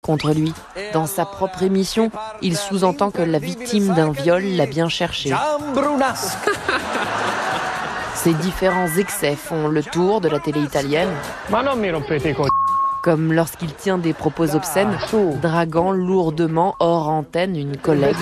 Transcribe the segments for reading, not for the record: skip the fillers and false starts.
contre lui. Dans sa propre émission, il sous-entend que la victime d'un viol l'a bien cherché. Ces différents excès font le tour de la télé italienne. Comme lorsqu'il tient des propos obscènes, draguant lourdement hors antenne une collègue.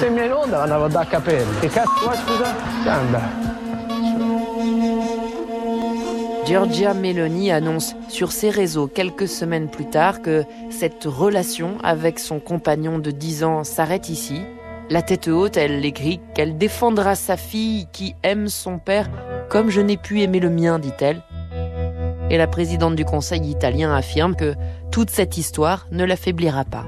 Giorgia Meloni annonce sur ses réseaux quelques semaines plus tard que cette relation avec son compagnon de 10 ans s'arrête ici. La tête haute, elle écrit qu'elle défendra sa fille qui aime son père comme je n'ai pu aimer le mien, dit-elle. Et la présidente du Conseil italien affirme que toute cette histoire ne l'affaiblira pas.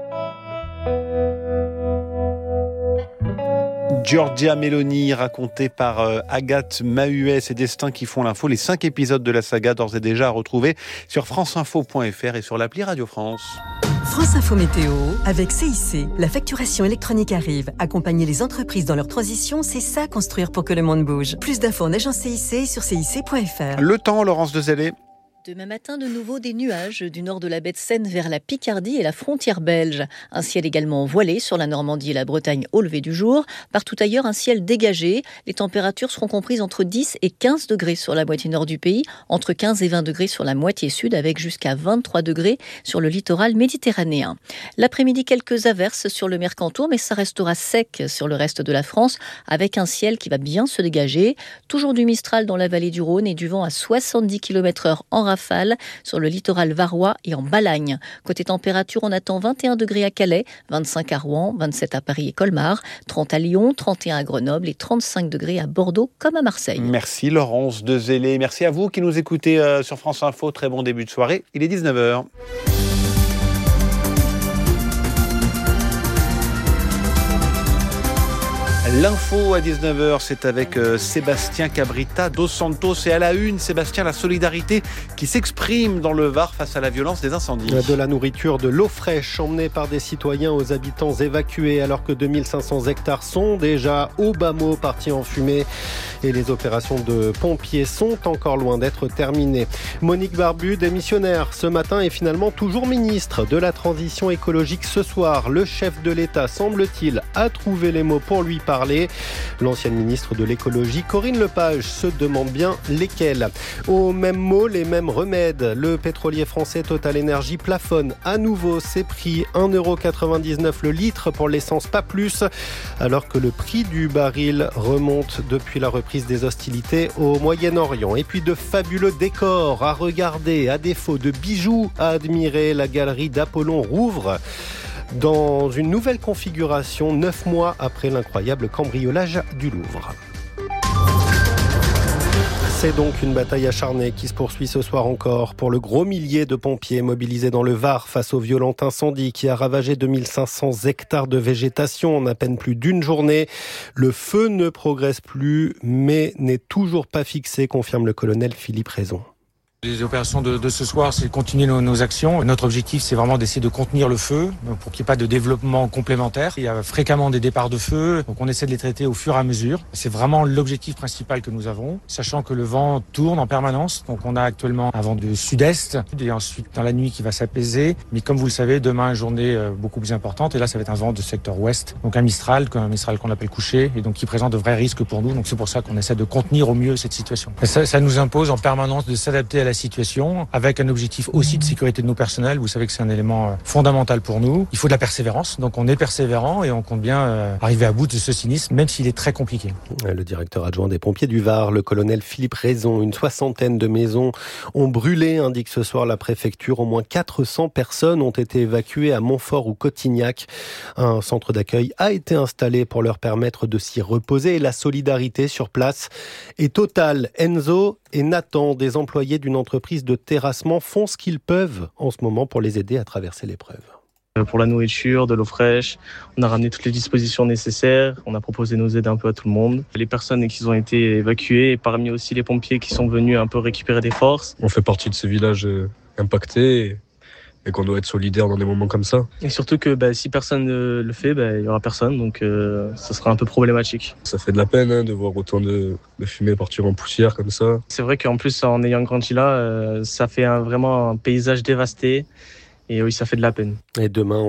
Giorgia Meloni, racontée par Agathe Mahuet, ses destins qui font l'info. Les 5 épisodes de la saga d'ores et déjà à retrouver sur franceinfo.fr et sur l'appli Radio France. France Info Météo, avec CIC. La facturation électronique arrive. Accompagner les entreprises dans leur transition, c'est ça construire pour que le monde bouge. Plus d'infos en agence CIC et sur cic.fr. Le temps, Laurence Dezellé. Demain matin, de nouveau des nuages du nord de la baie de Seine vers la Picardie et la frontière belge. Un ciel également voilé sur la Normandie et la Bretagne au lever du jour. Partout ailleurs, un ciel dégagé. Les températures seront comprises entre 10 et 15 degrés sur la moitié nord du pays, entre 15 et 20 degrés sur la moitié sud, avec jusqu'à 23 degrés sur le littoral méditerranéen. L'après-midi, quelques averses sur le Mercantour, mais ça restera sec sur le reste de la France, avec un ciel qui va bien se dégager. Toujours du Mistral dans la vallée du Rhône et du vent à 70 km/h en rafale sur le littoral varois et en Balagne. Côté température, on attend 21 degrés à Calais, 25 à Rouen, 27 à Paris et Colmar, 30 à Lyon, 31 à Grenoble et 35 degrés à Bordeaux comme à Marseille. Merci Laurence Dezellé. Merci à vous qui nous écoutez sur France Info. Très bon début de soirée. Il est 19h. L'info à 19h, c'est avec Sébastien Cabrita dos Santos. Et à la une, Sébastien, la solidarité qui s'exprime dans le Var face à la violence des incendies. De la nourriture, de l'eau fraîche emmenée par des citoyens aux habitants évacués alors que 2500 hectares sont déjà au bas mot partis en fumée. Et les opérations de pompiers sont encore loin d'être terminées. Monique Barbu, démissionnaire ce matin, est finalement toujours ministre de la transition écologique ce soir. Le chef de l'État, semble-t-il, a trouvé les mots pour lui parler. L'ancienne ministre de l'écologie, Corinne Lepage, se demande bien lesquels. Aux mêmes mots, les mêmes remèdes. Le pétrolier français Total Energy plafonne à nouveau ses prix. 1,99€ le litre pour l'essence, pas plus. Alors que le prix du baril remonte depuis la reprise des hostilités au Moyen-Orient. Et puis de fabuleux décors à regarder, à défaut de bijoux à admirer. La galerie d'Apollon rouvre dans une nouvelle configuration, 9 mois après l'incroyable cambriolage du Louvre. C'est donc une bataille acharnée qui se poursuit ce soir encore pour le gros millier de pompiers mobilisés dans le Var face au violent incendie qui a ravagé 2500 hectares de végétation en à peine plus d'une journée. Le feu ne progresse plus mais n'est toujours pas fixé, confirme le colonel Philippe Raison. Les opérations de ce soir, c'est de continuer nos actions. Notre objectif, c'est vraiment d'essayer de contenir le feu pour qu'il n'y ait pas de développement complémentaire. Il y a fréquemment des départs de feu, donc on essaie de les traiter au fur et à mesure. C'est vraiment l'objectif principal que nous avons, sachant que le vent tourne en permanence. Donc on a actuellement un vent de sud-est et ensuite dans la nuit qui va s'apaiser. Mais comme vous le savez, demain, une journée beaucoup plus importante. Et là, ça va être un vent de secteur ouest, donc un Mistral qu'on appelle couché et donc qui présente de vrais risques pour nous. Donc c'est pour ça qu'on essaie de contenir au mieux cette situation. Et ça nous impose en permanence de s'adapter à la situation, avec un objectif aussi de sécurité de nos personnels. Vous savez que c'est un élément fondamental pour nous. Il faut de la persévérance, donc on est persévérant et on compte bien arriver à bout de ce sinistre, même s'il est très compliqué. Le directeur adjoint des pompiers du Var, le colonel Philippe Raison, une 60aine de maisons ont brûlé, indique ce soir la préfecture. Au moins 400 personnes ont été évacuées à Montfort ou Cotignac. Un centre d'accueil a été installé pour leur permettre de s'y reposer et la solidarité sur place est totale. Enzo et Nathan, des employés d'une entreprise de terrassement, font ce qu'ils peuvent en ce moment pour les aider à traverser l'épreuve. Pour la nourriture, de l'eau fraîche, on a ramené toutes les dispositions nécessaires, on a proposé nos aides un peu à tout le monde. Les personnes qui ont été évacuées, et parmi aussi les pompiers qui sont venus un peu récupérer des forces. On fait partie de ces villages impactés et qu'on doit être solidaire dans des moments comme ça. Et surtout que si personne ne le fait, il n'y aura personne, donc ça sera un peu problématique. Ça fait de la peine de voir autant de fumée partir en poussière comme ça. C'est vrai qu'en plus, en ayant grandi là, ça fait vraiment un paysage dévasté. Et oui, ça fait de la peine. Et demain,